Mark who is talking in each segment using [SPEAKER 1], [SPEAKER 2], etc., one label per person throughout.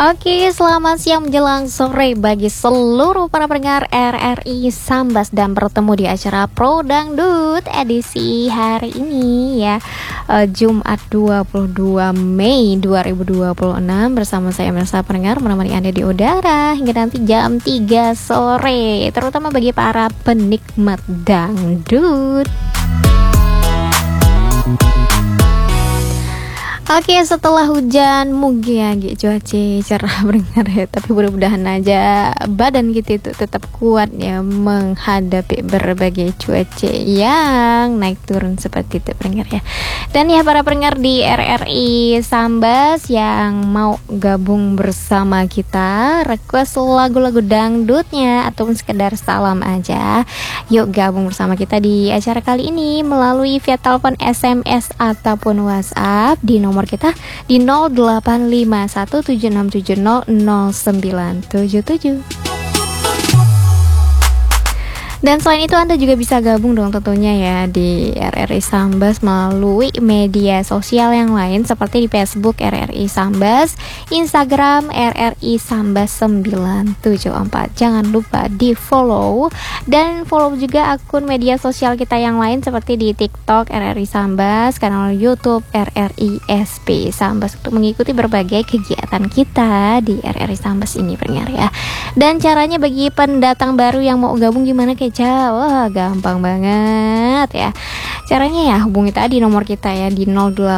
[SPEAKER 1] Oke, selamat siang menjelang sore bagi seluruh para pendengar RRI Sambas dan bertemu di acara Pro Dangdut edisi hari ini ya, Jumat 22 Mei 2026 bersama saya Melsa pendengar menemani Anda di udara hingga nanti jam 3 sore, terutama bagi para penikmat dangdut. Oke, setelah hujan mungkin cuaca cerah berdengar ya, tapi mudah-mudahan aja badan kita itu tetap kuat ya menghadapi berbagai cuaca yang naik turun seperti itu pendengar ya. Dan ya para pendengar di RRI Sambas yang mau gabung bersama kita, request lagu-lagu dangdutnya ataupun sekedar salam aja, yuk gabung bersama kita di acara kali ini melalui via telepon, SMS ataupun WhatsApp di nomor kita di 085176700977. Dan selain itu Anda juga bisa gabung dong tentunya ya di RRI Sambas melalui media sosial yang lain seperti di Facebook RRI Sambas, Instagram RRI Sambas 974. Jangan lupa di follow dan follow juga akun media sosial kita yang lain seperti di TikTok RRI Sambas, kanal YouTube RRI SP Sambas untuk mengikuti berbagai kegiatan kita di RRI Sambas ini pendengar ya. Dan caranya bagi pendatang baru yang mau gabung gimana wah gampang banget ya. Caranya ya hubungi tadi nomor kita ya di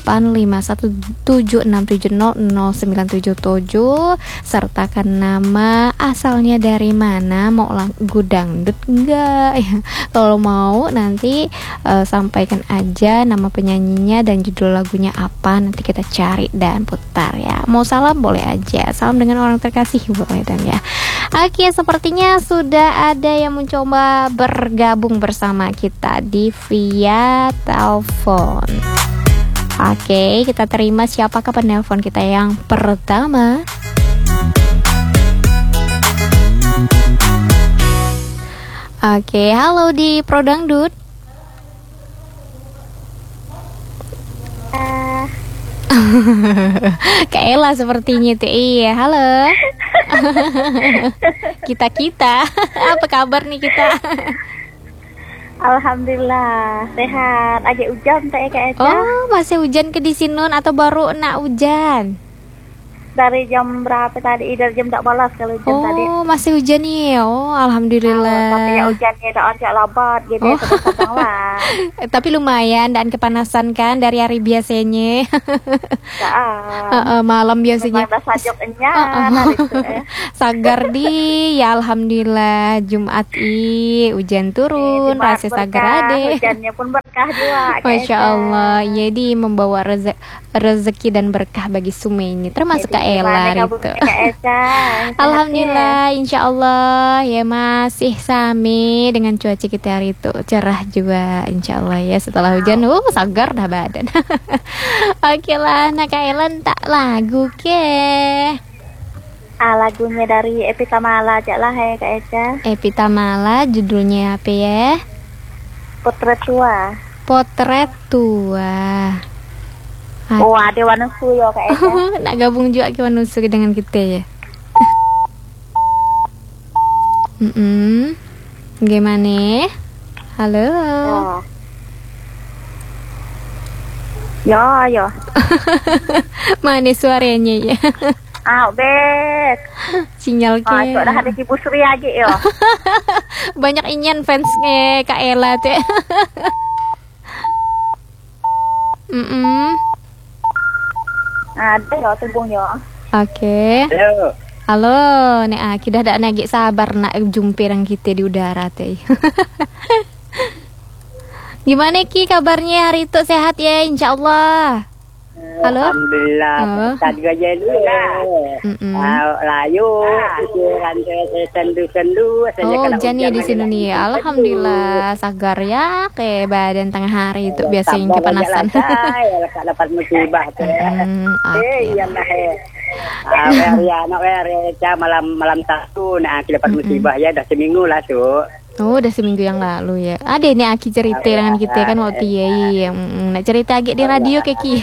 [SPEAKER 1] 085176700977, sertakan nama, asalnya dari mana, mau lagu dangdut enggak ya. Kalau mau nanti sampaikan aja nama penyanyinya dan judul lagunya apa, nanti kita cari dan putar ya. Mau salam boleh aja, salam dengan orang terkasih boleh dan ya. Oke, sepertinya sudah ada yang mencoba bergabung bersama kita di via telepon. Oke, kita terima siapakah penelpon kita yang pertama. Oke, halo di Pro Dangdut. Kak Ella sepertinya tuh. Iya, halo. Kita apa kabar nih kita?
[SPEAKER 2] Alhamdulillah sehat. Agak hujan tak ya Kak Eca?
[SPEAKER 1] Oh, masih hujan ke di Sinun atau baru nak hujan?
[SPEAKER 2] Dari jam berapa tadi? Dari jam tak balas kalau hujan tadi.
[SPEAKER 1] Oh, masih hujan nih. Oh, alhamdulillah.
[SPEAKER 2] Tapi ya hujannya dah agak lambat gitu ya, sedang lah.
[SPEAKER 1] Tapi lumayan dan kepanasan kan dari hari biasanya. Malam biasanya.
[SPEAKER 2] Memang dah sajuk enyan
[SPEAKER 1] Sagar di ya alhamdulillah Jumat hujan turun rasa sagar ade.
[SPEAKER 2] Hujannya pun berkah juga.
[SPEAKER 1] Masya Allah. Jadi membawa rezeki dan berkah bagi Sumei ini termasuk Kak Ella itu. Alhamdulillah, insya Allah ya masih sami dengan cuaca kita hari itu cerah juga insya Allah ya, setelah hujan sagar dah badan. Oke lah, nah Kak Ella tak lagu ke?
[SPEAKER 2] Lagunya dari Epi Tamala aja lah ya Kak Eca.
[SPEAKER 1] Epi Tamala, judulnya apa ya?
[SPEAKER 2] Potret Tua.
[SPEAKER 1] Potret Tua.
[SPEAKER 2] Wah, Dewa Nusu ya Kak Eca.
[SPEAKER 1] Nak gabung juga Dewa Nusu dengan kita ya. Gimana? Halo.
[SPEAKER 2] Ya.
[SPEAKER 1] Mana suaranya ya?
[SPEAKER 2] Bet.
[SPEAKER 1] Sinyal ke.
[SPEAKER 2] Sudah ada Ibu Sri aja ya.
[SPEAKER 1] Banyak inyan fans Kak Ella teh.
[SPEAKER 2] Ada ya tunggu ya.
[SPEAKER 1] Oke. Halo, nek kita dah nagik sabar nak jumpa orang kita di udara teh. Gimana Ki kabarnya hari itu, sehat ya insyaallah? Halo.
[SPEAKER 3] Alhamdulillah. Tadi aja dulu lah. Layu, sendu.
[SPEAKER 1] Oh, hujan ya di sini nih. Alhamdulillah, sagar ya ke badan tengah hari itu biasanya kepanasan.
[SPEAKER 3] Ya dapat musibah tuh. Iya lah. Malam 1 nah kita dapat musibah ya dah seminggu lah tuh.
[SPEAKER 1] Oh, udah seminggu yang lalu ya. Ada ini Aki cerita dengan kita kan waktu ya. Nak cerita agak di radio ke Ki.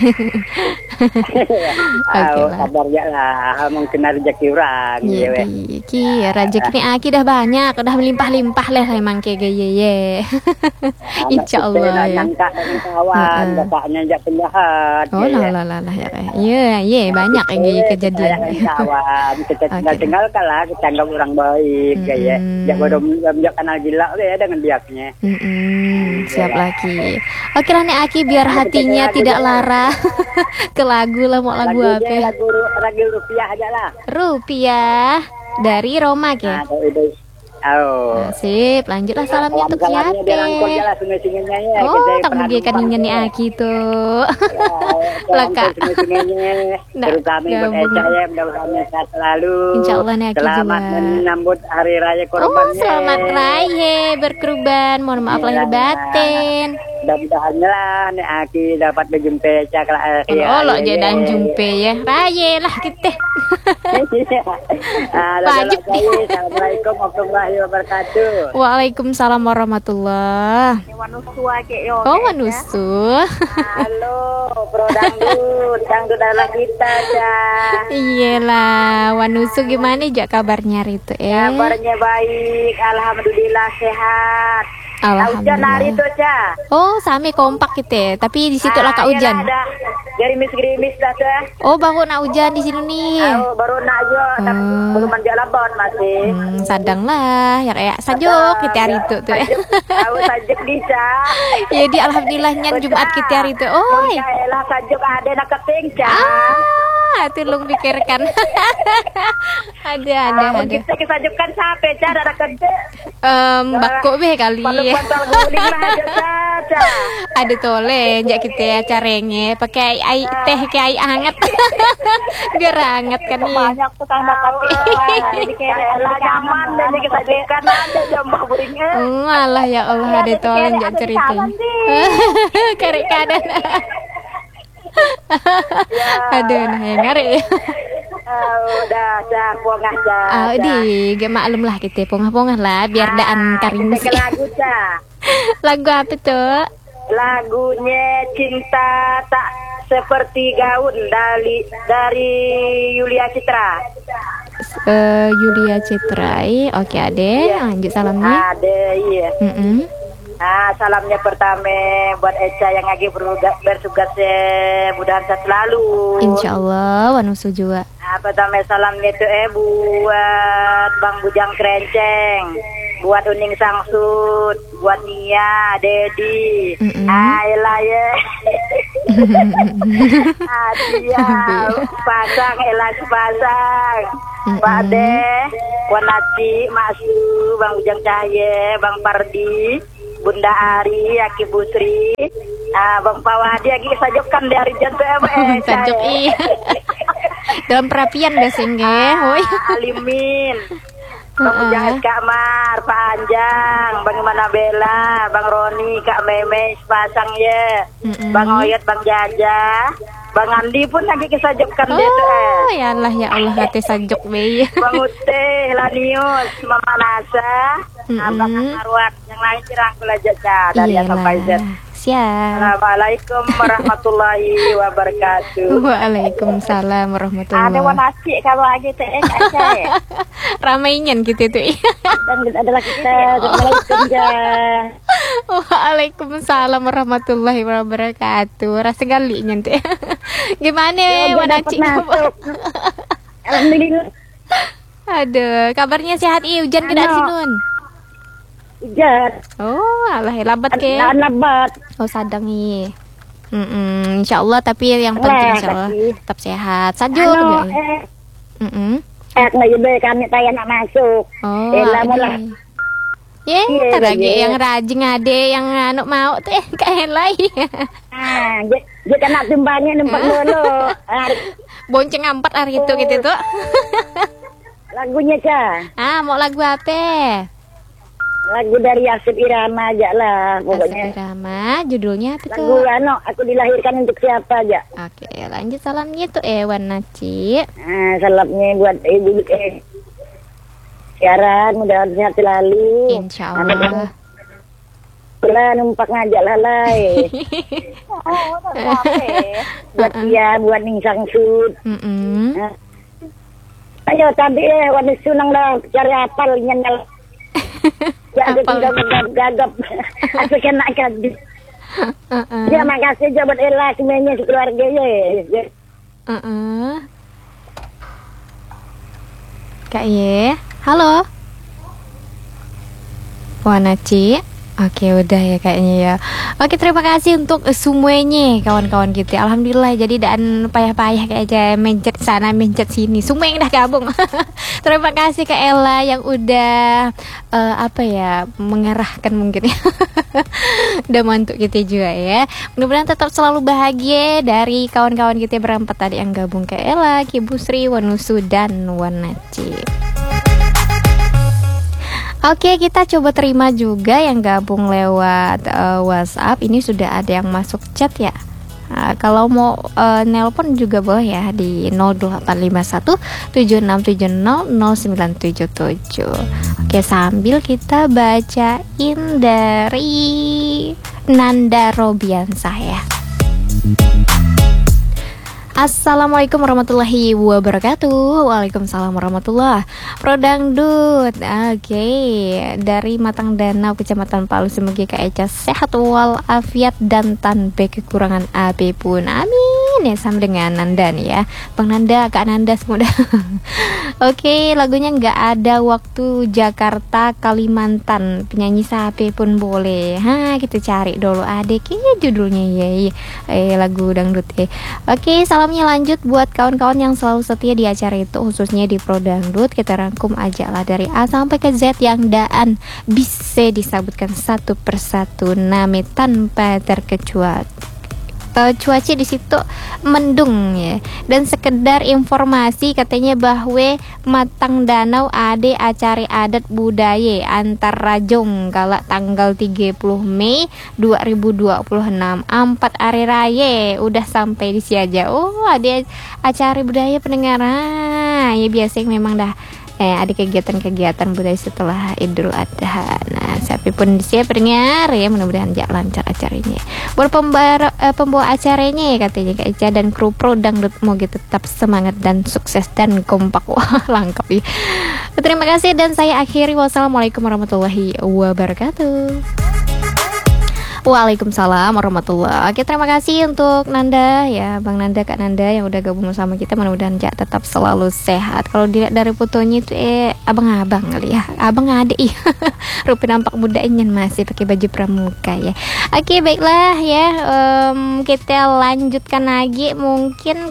[SPEAKER 1] Oke lah.
[SPEAKER 3] Kabarnya lah, mungkin rezeki orang.
[SPEAKER 1] Iya, Ki, rezeki Aki dah banyak, udah melimpah-limpah lah emang ke gaya ye. Insyaallah ya.
[SPEAKER 3] Nangka dengan kawan, bapaknya jak penjahat.
[SPEAKER 1] Oh lah ya. Iya, banyak yang gaya kejadian.
[SPEAKER 3] Kawan, kita tinggal kalah, kita anggap orang baik ya. Jak bodoh kenal gila ya dengan biaknya.
[SPEAKER 1] Siap lagi. Oke lah nih Aki biar hatinya tidak lara ke lagu lah, mau lagu apa?
[SPEAKER 3] Lagu rupiah aja lah.
[SPEAKER 1] Rupiah dari Roma ya.
[SPEAKER 3] Oh.
[SPEAKER 1] Sip, lanjutlah salamnya untuk siapa? Oh, tak mungkin kan ingin nih Aki tuh. Leka.
[SPEAKER 3] Terutama buat Eca ya, mudah-mudahan sehat selalu.
[SPEAKER 1] Insyaallah nih Aki juga.
[SPEAKER 3] Selamat menyambut hari raya kurbannya.
[SPEAKER 1] Oh, selamat raya berkurban. Mohon maaf lahir batin.
[SPEAKER 3] Mudah-mudahan lah nih Aki dapat berjumpa Eca kalau akhir.
[SPEAKER 1] Oh, lo jadi jumpa ya. Raya lah kita. Wajib.
[SPEAKER 3] Assalamualaikum warahmatullahi wabarakatuh.
[SPEAKER 1] Waalaikumsalam warahmatullah. Oh, manusu.
[SPEAKER 3] Halo, Bro Dangdut adalah kita aja.
[SPEAKER 1] Iyalah, Wanusu gimana jak kabarnya itu
[SPEAKER 3] Kabarnya baik, alhamdulillah sehat.
[SPEAKER 1] Alhamdulillah.
[SPEAKER 3] Hujan hari itu aja.
[SPEAKER 1] Oh, sami kompak kita, tapi di situ lah kak hujan.
[SPEAKER 3] Ada gerimis-gerimis dah tuh.
[SPEAKER 1] Oh, baru nak hujan di sini nih.
[SPEAKER 3] Oh, baru nak aja, tapi belum manjak labon masih.
[SPEAKER 1] Sadang lah, ya kayak sajok kita hari itu tuh.
[SPEAKER 3] Tahu sajok bisa.
[SPEAKER 1] Jadi alhamdulillahnya Jumat kita hari itu. Oh,
[SPEAKER 3] lah sajok ada nak keting ca.
[SPEAKER 1] Tolong pikirkan. ada.
[SPEAKER 3] Kita kesajukan sampai cara nak keting.
[SPEAKER 1] Bako be kali.
[SPEAKER 3] Pantal guling lah aja saja.
[SPEAKER 1] Ada tole, jak kita caranya pakai air teh ke air hangat. Biar hangat kan nih.
[SPEAKER 2] Banyak tetangga tapi jadi kayak lah nyaman dan kita jekan ada jambah buringnya.
[SPEAKER 1] Alah ya Allah ada tole jak cerita. Karek kadan. Aduh, nah yang ngare.
[SPEAKER 3] Udah pongah dah.
[SPEAKER 1] Gak maklum lah kita pongah-pongah lah biar daan karimis.
[SPEAKER 3] Lagu
[SPEAKER 1] Lagu apa tuh?
[SPEAKER 3] Lagunya Cinta Tak Seperti Gaun dari Yulia Citra.
[SPEAKER 1] Yulia Citra. Oke, Ade. Lanjut salamnya.
[SPEAKER 3] Ade, iya. Nah, salamnya pertama buat Eca yang lagi bertugas mudah-mudahan sehat selalu.
[SPEAKER 1] Insyaallah, Wanusu juga.
[SPEAKER 3] Nah, pertama salamnya itu buat Bang Bujang Kerenceng, buat Uning Sangsut, buat Nia, Dedi, Ayla ya. Adia, pasang Elas pasang. Pak Deh, Wanaci, Masu, Bang Bujang Cahye, Bang Pardi, Bunda Ari, Aki Putri, Bang Pawadi, lagi sajokan dari jantung
[SPEAKER 1] sajok iya. Dalam perapian biasanya,
[SPEAKER 3] Alimin, Bang Ujang Kamar, Pak Anjang, Bang Manabela, Bang Roni, Kak Memes, pasang ya, Bang Oyot, Bang Jaja, Bang Andi pun lagi kesajokkan dia tuh.
[SPEAKER 1] Ya Allah hati sajok be.
[SPEAKER 3] Bang Ute, Lanius, Mama Nasa, Abang Marwat, yang lain dirangkul aja dari sampai Z.
[SPEAKER 1] Siap.
[SPEAKER 3] Assalamualaikum warahmatullahi wabarakatuh.
[SPEAKER 1] Waalaikumsalam warahmatullahi.
[SPEAKER 2] Ada wanasi kalau lagi teh aja ya.
[SPEAKER 1] Ramainya gitu tuh.
[SPEAKER 3] Dan adalah kita Assalamualaikum.
[SPEAKER 1] Waalaikumsalam warahmatullahi wabarakatuh. Rasa gali nyanti. Gimana wanasi?
[SPEAKER 3] Alhamdulillah.
[SPEAKER 1] Aduh, kabarnya sehat hujan tidak sih Nun?
[SPEAKER 3] Hujan.
[SPEAKER 1] Oh, alah lambat ke.
[SPEAKER 3] Lambat.
[SPEAKER 1] Oh, sadang iya. Insyaallah tapi yang penting insyaallah tetap sehat. Sajur juga.
[SPEAKER 3] Lagi be kami tanya nak masuk.
[SPEAKER 1] Oh, lagi yang rajin ade yang anu mau teh kayak lain.
[SPEAKER 3] Dia kena timbangnya numpak dulu.
[SPEAKER 1] Bonceng 4 hari itu gitu tuh.
[SPEAKER 3] Lagunya Ca.
[SPEAKER 1] Mau lagu apa?
[SPEAKER 3] Lagu dari Asep Irama aja lah pokoknya.
[SPEAKER 1] Asep Irama, judulnya apa
[SPEAKER 3] tuh? Lagu aku dilahirkan untuk siapa aja.
[SPEAKER 1] Oke, lanjut salamnya tuh Wan Naci.
[SPEAKER 3] Salamnya buat ibu
[SPEAKER 2] Siaran mudah sehat selalu.
[SPEAKER 1] Insya Allah.
[SPEAKER 2] Lah numpak ngajak lalai. Buat dia buat ning sangsut. Ayo tadi warna sunang dah cari apal nyanyal. Jadi kita gagap. Asal kena kan. Ya makasih jabat Ella semuanya keluarga ya.
[SPEAKER 1] Kak Ye, halo. Wanaci. Oke udah ya kayaknya ya. Oke terima kasih untuk semuanya kawan-kawan gitu. Alhamdulillah jadi dan payah-payah kayak aja mencet sana mencet sini. Semua yang udah gabung. Terima kasih Kak Ella yang udah mengarahkan mungkin ya. Udah mantuk kita juga ya. Mudah-mudahan tetap selalu bahagia dari kawan-kawan kita berempat tadi yang gabung Kak Ella, Ki Busri, Wanusu dan Wanaci. Oke, kita coba terima juga yang gabung lewat WhatsApp. Ini sudah ada yang masuk chat ya. Kalau mau nelpon juga boleh ya di 0851 7670 0977. Oke, sambil kita bacain dari Nanda Robiansah ya. Assalamualaikum warahmatullahi wabarakatuh. Waalaikumsalam warahmatullah. Prodangdut. Oke. Dari Matang Danau Kecamatan Palu, semoga Kak Eca sehat walafiat dan tanpa kekurangan apapun. Amin. Ya sama dengan Nanda nih ya. Bang Nanda, Kak Nanda semoga. Oke, lagunya nggak ada waktu Jakarta Kalimantan. Penyanyi siapa pun boleh. Kita cari dulu adiknya judulnya ya. Lagu dangdut ya. Oke, salamnya lanjut buat kawan-kawan yang selalu setia di acara itu, khususnya di Pro Dangdut. Kita rangkum aja lah dari A sampai ke Z yang daan bisa disebutkan satu persatu nama tanpa terkecuali. Cuaca di situ mendung ya. Dan sekedar informasi katanya bahwa Matang Danau ada acara adat budaya antar rajong kala tanggal 30 Mei 2026. 4 hari raya udah sampai di siaja. Oh, ada acara budaya pendengar. Ya biasa memang dah ada kegiatan-kegiatan budaya setelah Idul Adha. Nah, siapa pun siap pendengar ya, mudah-mudahan lancar acaranya. Buat pembawa acaranya ya katanya Kak Ica dan kru Pro Dangdut moga tetap semangat dan sukses dan kompak. Wah, lengkap ya. Terima kasih dan saya akhiri. Wassalamualaikum warahmatullahi wabarakatuh. Waalaikumsalam warahmatullahi. Oke, terima kasih untuk Nanda ya, Bang Nanda, Kak Nanda yang udah gabung sama kita. Mudah-mudahan tetap selalu sehat. Kalau dilihat dari fotonya itu abang-abang kali ya, abang adik ya. Rupi nampak muda nyen masih pakai baju pramuka ya. Oke, baiklah ya, kita lanjutkan lagi mungkin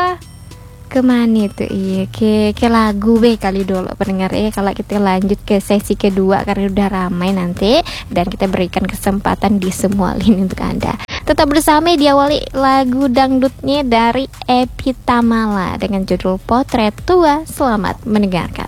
[SPEAKER 1] kemana itu ke lagu kali dulu pendengar kalau kita lanjut ke sesi kedua karena udah ramai nanti dan kita berikan kesempatan di semua lini untuk Anda. Tetap bersama, diawali lagu dangdutnya dari Epi Tamala dengan judul Potret Tua. Selamat mendengarkan.